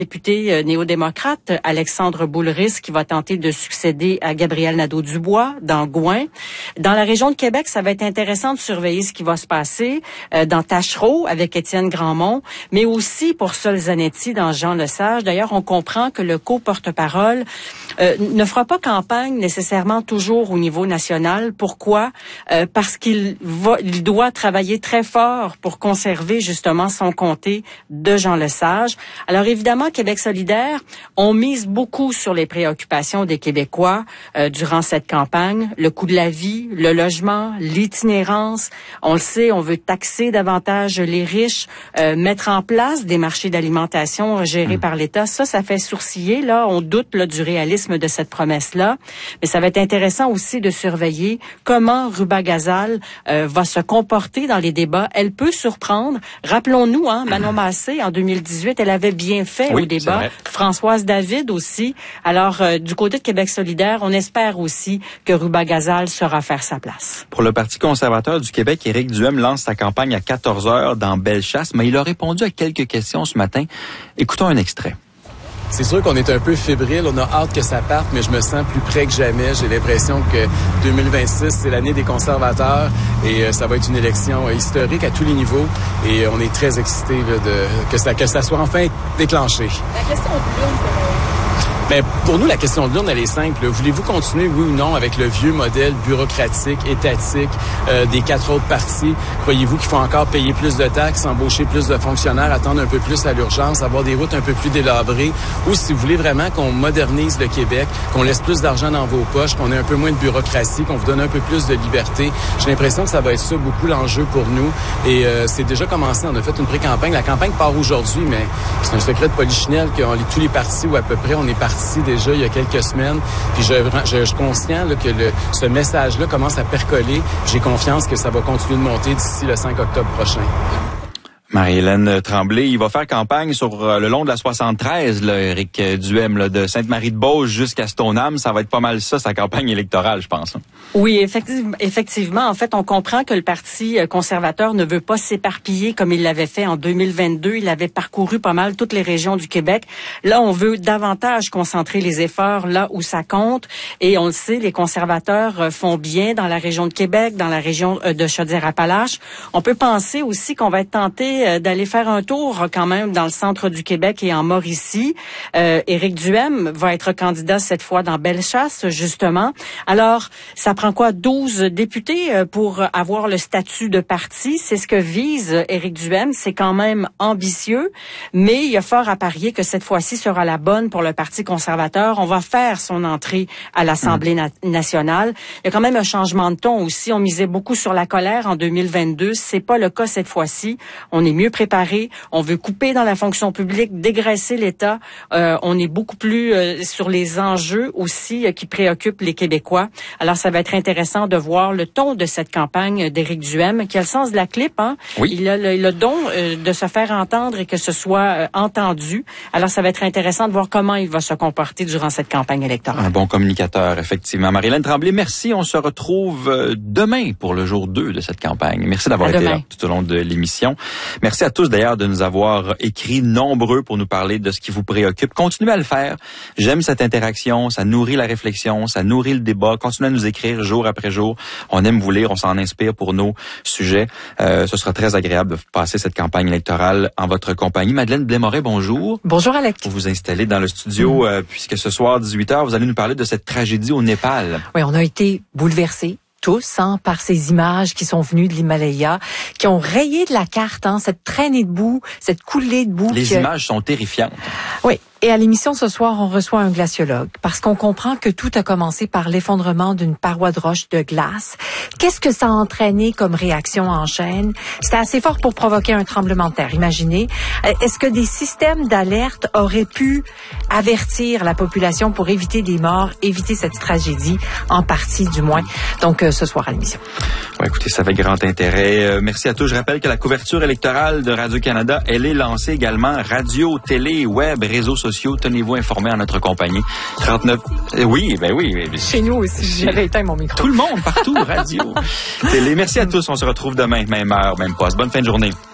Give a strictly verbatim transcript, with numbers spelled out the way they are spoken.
député euh, néo-démocrate, Alexandre Boulris, qui va tenter de succéder à Gabriel Nadeau-Dubois dans Gouin. Dans la région de Québec, ça va être intéressant de surveiller ce qui va se passer euh, dans Tachereau avec Étienne Grandmont, mais aussi pour Sol Zanetti dans Jean Lesage. D'ailleurs, on comprend que le co-porte-parole euh, ne fera pas campagne nécessairement toujours au niveau national. Pourquoi? Euh, parce qu'il va, il doit travailler très fort pour conserver justement son comté de Jean Lesage. Alors évidemment, Québec solidaire, on mise beaucoup sur les préoccupations des Québécois euh, durant cette campagne. Le coût de la vie, le logement, l'itinérance. On le sait, on veut taxer davantage les riches, euh, mettre en place des marchés d'alimentation gérés mmh. par l'État. Ça, ça fait sourciller. Là, on doute là, du réalisme de cette promesse-là. Mais ça va être intéressant aussi de surveiller comment Ruba Gazal euh, va se comporter dans les débats. Elle peut surprendre. Rappelons-nous, hein, Manon Massé, en deux mille dix-huit, elle avait bien fait oui, au débat. Françoise David aussi. Alors, euh, du côté de Québec solidaire, on espère aussi que Ruba Gazal saura faire sa place. Pour le Parti conservateur du Québec, Éric Duhem lance sa campagne à quatorze heures dans Bellechasse, mais il a répondu à quelques questions ce matin. Écoutons un extrait. C'est sûr qu'on est un peu fébrile, on a hâte que ça parte, mais je me sens plus près que jamais. J'ai l'impression que deux mille vingt-six, c'est l'année des conservateurs et euh, ça va être une élection euh, historique à tous les niveaux et euh, on est très excités là, de que ça que ça soit enfin déclenché. La question de l'urne, c'est... Ben, pour nous, la question de l'urne, elle est simple. Voulez-vous continuer, oui ou non, avec le vieux modèle bureaucratique, étatique euh, des quatre autres partis? Croyez-vous qu'il faut encore payer plus de taxes, embaucher plus de fonctionnaires, attendre un peu plus à l'urgence, avoir des routes un peu plus délabrées? Ou si vous voulez vraiment qu'on modernise le Québec, qu'on laisse plus d'argent dans vos poches, qu'on ait un peu moins de bureaucratie, qu'on vous donne un peu plus de liberté, j'ai l'impression que ça va être ça beaucoup l'enjeu pour nous. Et euh, c'est déjà commencé. On a fait une pré-campagne. La campagne part aujourd'hui, mais c'est un secret de polichinelle que tous les partis, ou à peu près, on est partis déjà il y a quelques semaines. Puis je, je, je suis conscient là, que le, ce message-là commence à percoler. J'ai confiance que ça va continuer de monter d'ici le cinq octobre prochain. Marie-Hélène Tremblay, il va faire campagne sur euh, le long de la soixante-treize, là, Éric Duhem, là, de Sainte-Marie-de-Beauce jusqu'à Stoneham. Ça va être pas mal ça, sa campagne électorale, je pense. Hein. Oui, effectivement, effectivement. En fait, on comprend que le Parti conservateur ne veut pas s'éparpiller comme il l'avait fait en deux mille vingt-deux. Il avait parcouru pas mal toutes les régions du Québec. Là, on veut davantage concentrer les efforts là où ça compte. Et on le sait, les conservateurs font bien dans la région de Québec, dans la région de Chaudière-Appalaches. On peut penser aussi qu'on va être tenté d'aller faire un tour quand même dans le centre du Québec et en Mauricie. Euh, Éric Duhem va être candidat cette fois dans Bellechasse, justement. Alors, ça prend quoi? douze députés pour avoir le statut de parti. C'est ce que vise Éric Duhem. C'est quand même ambitieux, mais il y a fort à parier que cette fois-ci sera la bonne pour le Parti conservateur. On va faire son entrée à l'Assemblée na- nationale. Il y a quand même un changement de ton aussi. On misait beaucoup sur la colère en deux mille vingt-deux. C'est pas le cas cette fois-ci. On est mieux préparé. On veut couper dans la fonction publique, dégraisser l'État. Euh, on est beaucoup plus euh, sur les enjeux aussi euh, qui préoccupent les Québécois. Alors, ça va être intéressant de voir le ton de cette campagne d'Éric Duhem, qui a le sens de la clip. Hein? Oui. Il a le, le don euh, de se faire entendre et que ce soit euh, entendu. Alors, ça va être intéressant de voir comment il va se comporter durant cette campagne électorale. Un bon communicateur, effectivement. Marie-Hélène Tremblay, merci. On se retrouve euh, demain pour le jour deux de cette campagne. Merci d'avoir à été demain. là tout au long de l'émission. Merci à tous d'ailleurs de nous avoir écrit nombreux pour nous parler de ce qui vous préoccupe. Continuez à le faire. J'aime cette interaction, ça nourrit la réflexion, ça nourrit le débat. Continuez à nous écrire jour après jour. On aime vous lire, on s'en inspire pour nos sujets. Euh, ce sera très agréable de passer cette campagne électorale en votre compagnie. Madeleine Blais-Moret, bonjour. Bonjour Alex. Vous vous installez dans le studio, mmh. euh, puisque ce soir, dix-huit heures, vous allez nous parler de cette tragédie au Népal. Oui, on a été bouleversés. Tous, hein, par ces images qui sont venues de l'Himalaya, qui ont rayé de la carte, hein, cette traînée de boue, cette coulée de boue. Les que... images sont terrifiantes. Oui. Et à l'émission ce soir, on reçoit un glaciologue parce qu'on comprend que tout a commencé par l'effondrement d'une paroi de roche de glace. Qu'est-ce que ça a entraîné comme réaction en chaîne? C'était assez fort pour provoquer un tremblement de terre. Imaginez, est-ce que des systèmes d'alerte auraient pu avertir la population pour éviter des morts, éviter cette tragédie, en partie du moins? Donc, euh, ce soir à l'émission. Ouais, écoutez, ça fait grand intérêt. Euh, merci à tous. Je rappelle que la couverture électorale de Radio-Canada, elle est lancée également radio, télé, web, réseaux sociaux. Tenez-vous informés en notre compagnie. trente-neuf Euh, oui, ben oui. Mais... Chez nous aussi. J'avais éteint mon micro. Tout le monde, partout, radio, télé. Merci à tous. On se retrouve demain, même heure, même poste. Bonne fin de journée.